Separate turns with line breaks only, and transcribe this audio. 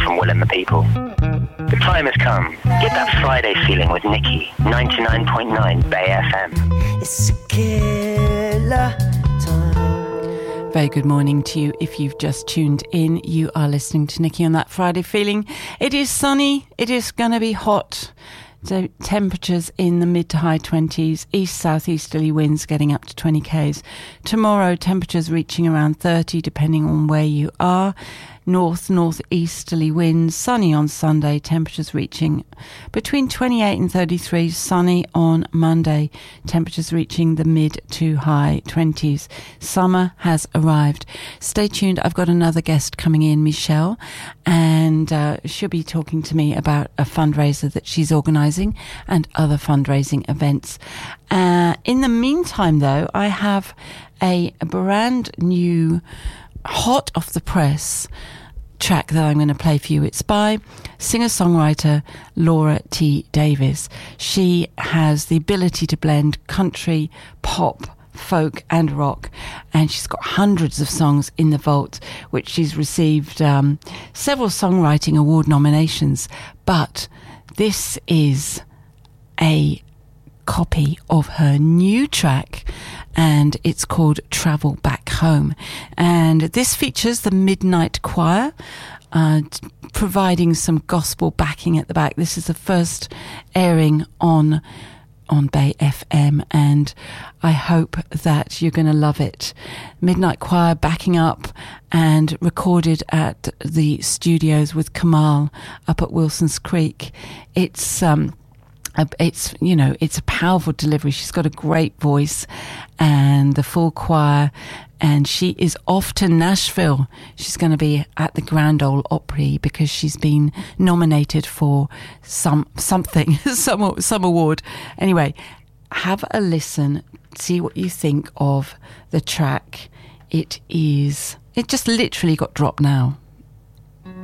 from Will and the People. The time has come. Get that Friday feeling with Nikki, 99.9 Bay FM.
It's a killer time.
Very good morning to you. If you've just tuned in, you are listening to Nikki on That Friday Feeling. It is sunny. It is going to be hot. So temperatures in the mid to high 20s, east-southeasterly winds getting up to 20 k's. Tomorrow, temperatures reaching around 30, depending on where you are. Northeasterly winds, sunny on Sunday, temperatures reaching between 28 and 33, sunny on Monday, temperatures reaching the mid to high 20s. Summer has arrived. Stay tuned, I've got another guest coming in, Michelle, and she'll be talking to me about a fundraiser that she's organising and other fundraising events. In the meantime, though, I have a brand new, hot off the press track that I'm going to play for you. It's by singer-songwriter Laura T. Davis. She has the ability to blend country, pop, folk and rock, and she's got hundreds of songs in the vault, which she's received several songwriting award nominations. But this is a copy of her new track, and it's called Travel Back Home, and this features the Midnight Choir providing some gospel backing at the back. This is the first airing on Bay FM, and I hope that you're going to love it. Midnight Choir backing up, and recorded at the studios with Kamal up at Wilson's Creek. It's a powerful delivery. She's got a great voice, and the full choir, and she is off to Nashville. She's going to be at the Grand Ole Opry because she's been nominated for some award. Anyway, have a listen, see what you think of the track. It just literally got dropped now.